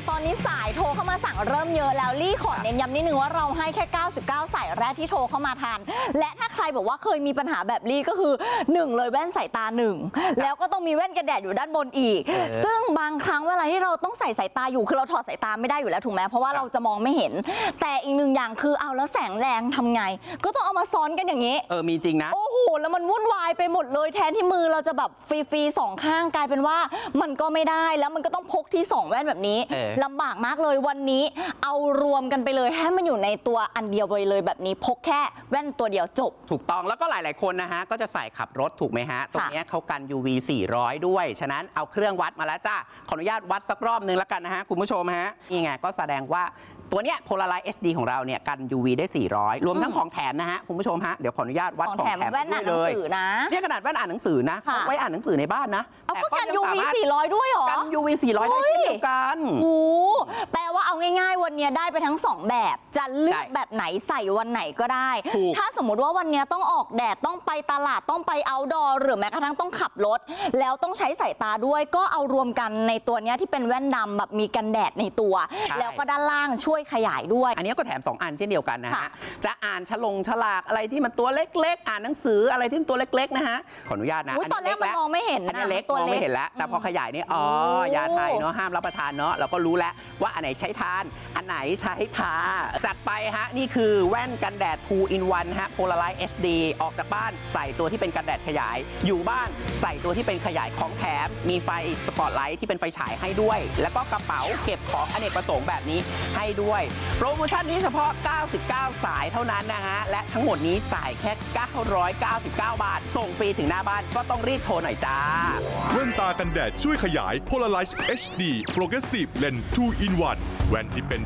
ตอนนี้สายโทรเข้ามาสั่งเริ่มเยอะแล้วลี่ขอเน้นย้ำนิดนึงว่าเราให้แค่99สายแรกที่โทรเข้ามาทันและถ้าใครบอกว่าเคยมีปัญหาแบบลี่ก็คือ1เลยแว่นสายตา1แล้วก็ต้องมีแว่นกันแดดอยู่ด้านบนอีกซึ่งบางครั้งเวลาที่เราต้องใส่สายตาอยู่คือเราถอดสายตาไม่ได้อยู่แล้วถูกไหมเพราะว่าเราจะมองไม่เห็นแต่อีก1อย่างคือเอาแล้วแสงแรงทำไงก็ต้องเอามาซ้อนกันอย่างนี้มีจริงนะโอ้โหแล้วมันวุ่นวายไปหมดเลยแทนที่มือเราจะแบบฟรีๆ2ข้างกลายเป็นว่ามันก็ไม่ได้แล้วมันก็ต้องพกที่2แว่นแบบนี้ลำบากมากเลยวันนี้เอารวมกันไปเลยให้มันอยู่ในตัวอันเดียวไปเลยแบบนี้พกแค่แว่นตัวเดียวจบถูกต้องแล้วก็หลายๆคนนะฮะก็จะใส่ขับรถถูกไหมฮะตรงนี้เขากัน UV 400ด้วยฉะนั้นเอาเครื่องวัดมาแล้วจ้าขออนุญาตวัดสักรอบนึงแล้วกันนะฮะคุณผู้ชมฮะนี่ไงก็แสดงว่าตัวเนี้ย Polarized HD ของเราเนี่ยกัน UV ได้400รวมทั้งของแถมนะฮะคุณผู้ชมฮะเดี๋ยวขออนุญาตวัดของแถมแว่นอ่านหนังสือนะเนี่ยขนาดแว่นอ่านหนังสือนะไว้อ่านหนังสือในบ้านนะแต่ก็กัน UV 400ด้วยหรอกัน UV 400ได้เช่นเดียวกันโอ้แปลว่าเอาง่ายๆวันนี้ได้ไปทั้ง2แบบจะเลือกแบบไหนใส่วันไหนก็ได้ถ้าสมมติว่าวันนี้ต้องออกแดดต้องไปตลาดต้องไปเอาท์ดอร์หรือแม้กระทั่งต้องขับรถแล้วต้องใช้สายตาด้วยก็เอารวมกันในตัวนี้ที่เป็นแว่นดำแบบมีกันแดดในตัวแล้วก็ด้านล่างช่วยขยายด้วยอันนี้ก็แถม2อันเช่นเดียวกันนะฮะจะอ่านฉลากอะไรที่มันตัวเล็กๆอ่านหนังสืออะไรที่มันตัวเล็กๆนะฮะขออนุญาตนะตอนแรกมันมองไม่เห็นนะอันนี้เล็กมองไม่เห็นแล้วแต่พอขยายนี่ยาไทยเนาะห้ามรับประทานเนาะเราก็รู้แล้วว่าอันไหนใช้ทานอันไหนใช้ทาจัดไปฮะนี่คือแว่นกันแดด 2 in 1 ฮะ Polarized HD ออกจากบ้านใส่ตัวที่เป็นกันแดดขยายอยู่บ้านใส่ตัวที่เป็นขยายของแถมมีไฟสปอตไลท์ที่เป็นไฟฉายให้ด้วยแล้วก็กระเป๋าเก็บของอเนกประสงค์แบบนี้ให้ด้วยโปรโมชั่นนี้เฉพาะ99สายเท่านั้นนะฮะและทั้งหมดนี้จ่ายแค่999 บาทส่งฟรีถึงหน้าบ้านก็ต้องรีบโทรหน่อยจ้าแว่นตากันแดดช่วยขยาย Polarized HD Progressive Lens 2 in 1 แว่นที่เป็น